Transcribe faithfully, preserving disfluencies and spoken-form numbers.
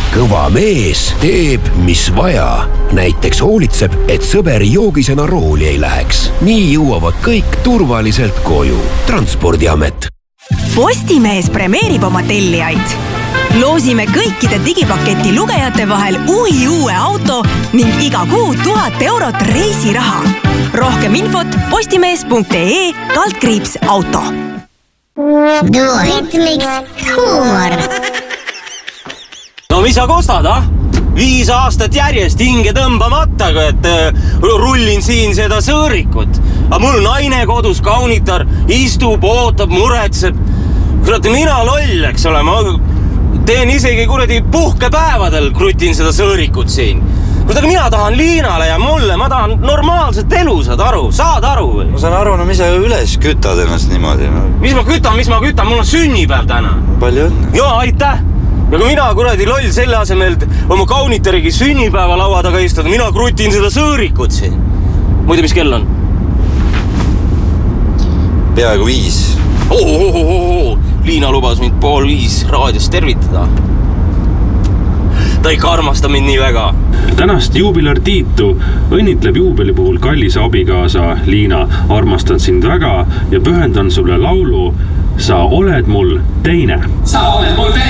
kõva mees teeb, mis vaja. Näiteks hoolitseb, et sõber joogisena rooli ei läheks. Nii jõuavad kõik turvaliselt koju. Transpordiamet. Postimees premeerib oma tellijaid. Loosime kõikide digipaketi lugejate vahel uhi uue auto ning iga kuu tuhat eurot reisiraha. Rohkem infot postimees punkt ee kaldkriips auto. Duoritmiks huumor. No mis sa kostad, ah? Viis aastat järjest hinge tõmbamata, et rullin siin seda sõõrikut. Aga mul naine kodus kaunitar, istub, ootab, muretseb. Kuradi mina loll, eks ole, ma teen isegi kuradi puhkepäevadel krutin seda sõõrikut siin. Kuid mina tahan Liinale ja mulle, ma tahan normaalset elu, saad aru, saad aru või? Ma saan aru, no mis sa üles kütad ennast niimoodi? No. Mis ma kütan, mis ma kütan, mul on sünnipäev täna. Palju õnne? Joo, aitäh! Ja kui mina kuradi loll selle asemel oma kaunitarigi sünnipäeva laua taga istada, mina krutin seda sõõrikut siin. Muide, mis kell on? Peaaegu viis. Oh, oh, oh, oh. Liina lubas mind pool viis raadios tervitada. Ta ei armasta mind nii väga. Tänast juubilartiitu õnnitleb juubeli puhul kallis abikaasa Liina. Armastan sind väga ja pühendan sulle laulu Sa oled mul teine. Sa oled mul teine.